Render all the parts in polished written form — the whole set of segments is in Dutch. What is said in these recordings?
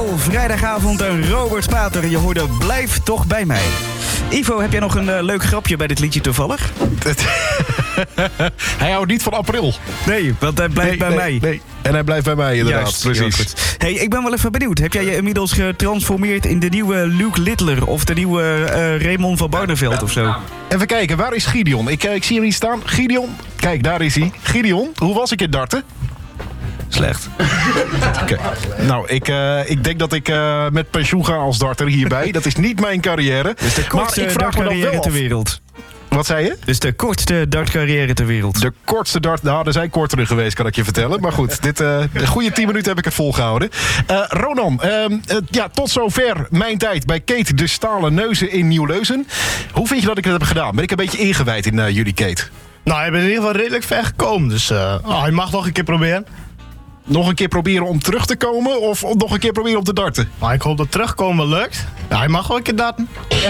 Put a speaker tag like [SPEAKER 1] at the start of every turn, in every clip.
[SPEAKER 1] Vrijdagavond en Robert Spater. Je hoorde Blijf toch bij mij. Ivo, heb jij nog een leuk grapje bij dit liedje toevallig?
[SPEAKER 2] Hij houdt niet van april.
[SPEAKER 1] Nee, want hij blijft bij mij.
[SPEAKER 2] Nee. En hij blijft bij mij inderdaad.
[SPEAKER 1] Juist,
[SPEAKER 2] precies.
[SPEAKER 1] Goed. Hey, ik ben wel even benieuwd. Heb jij je inmiddels getransformeerd in de nieuwe Luke Littler of de nieuwe Raymond van Barneveld of zo?
[SPEAKER 2] Even kijken, waar is Gideon? Ik zie hem niet staan. Gideon, kijk, daar is hij. Gideon, hoe was ik in darten?
[SPEAKER 1] Slecht.
[SPEAKER 2] Okay. Nou, ik denk dat ik met pensioen ga als darter hierbij. Dat is niet mijn carrière.
[SPEAKER 1] Dus de kortste dartcarrière ter wereld.
[SPEAKER 2] Wat zei je?
[SPEAKER 1] Dus de kortste dartcarrière ter wereld.
[SPEAKER 2] De kortste dart... Nou, er zijn kortere geweest, kan ik je vertellen. Maar goed, een goede 10 minuten heb ik het volgehouden. Ronan, tot zover mijn tijd bij Kate de Stalen Neuzen in Nieuw-Leuzen. Hoe vind je dat ik het heb gedaan? Ben ik een beetje ingewijd in jullie, Kate?
[SPEAKER 3] Nou, je bent in ieder geval redelijk ver gekomen. Dus je mag nog een keer proberen.
[SPEAKER 2] Nog een keer proberen om terug te komen of nog een keer proberen om te darten?
[SPEAKER 3] Maar ik hoop dat terugkomen lukt. Ja, je mag wel een keer darten.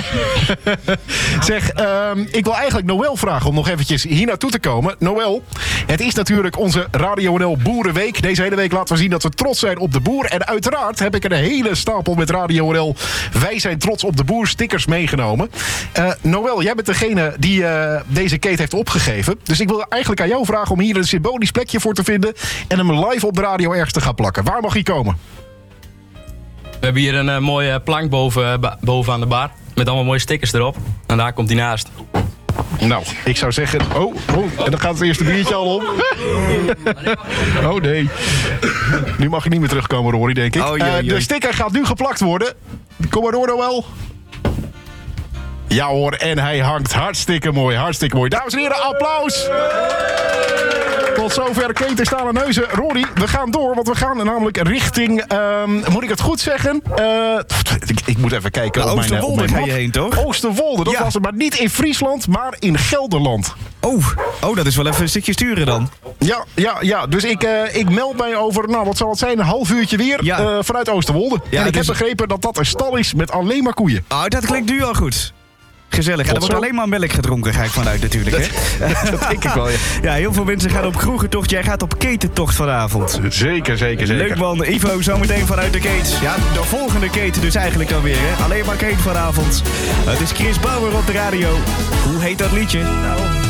[SPEAKER 2] Zeg, ik wil eigenlijk Noël vragen om nog eventjes hier naartoe te komen. Noël, het is natuurlijk onze Radio NL Boerenweek. Deze hele week laten we zien dat we trots zijn op de boer. En uiteraard heb ik een hele stapel met Radio NL Wij zijn trots op de boer stickers meegenomen. Noël, jij bent degene die deze Kate heeft opgegeven. Dus ik wil eigenlijk aan jou vragen om hier een symbolisch plekje voor te vinden en hem live op de radio ergens te gaan plakken. Waar mag hij komen?
[SPEAKER 4] We hebben hier een mooie plank boven aan de bar. Met allemaal mooie stickers erop. En daar komt hij naast.
[SPEAKER 2] Nou, ik zou zeggen... Oh, en dan gaat het eerste biertje al op. Oh nee. Nu mag je niet meer terugkomen, Rory, denk ik. De sticker gaat nu geplakt worden. Kom maar door, Noël. Ja hoor, en hij hangt hartstikke mooi, hartstikke mooi. Dames en heren, applaus! Tot zover Kate de Stalen Neuzen. Rory, we gaan door, want we gaan namelijk richting... moet ik het goed zeggen? Ik moet even kijken op mijn
[SPEAKER 1] Oosterwolde ga je heen, toch?
[SPEAKER 2] Oosterwolde, dat was het. Maar niet in Friesland, maar in Gelderland.
[SPEAKER 1] Oh, dat is wel even een stukje sturen dan.
[SPEAKER 2] Ja. Dus ik meld mij over, nou wat zal het zijn, een half uurtje weer vanuit Oosterwolde. Ja, en ik heb begrepen dat dat een stal is met alleen maar koeien.
[SPEAKER 1] Oh, dat klinkt nu al goed. Gezellig. En er wordt alleen maar melk gedronken, ga ik vanuit natuurlijk. Hè?
[SPEAKER 2] Dat denk ik wel, ja.
[SPEAKER 1] Ja, heel veel mensen gaan op kroegentocht. Jij gaat op ketentocht vanavond.
[SPEAKER 2] Zeker.
[SPEAKER 1] Leuk man. Ivo, zometeen vanuit de Kate. Ja, de volgende Kate dus eigenlijk dan weer. Hè? Alleen maar Kate vanavond. Het is Chris Bauer op de radio. Hoe heet dat liedje? Nou...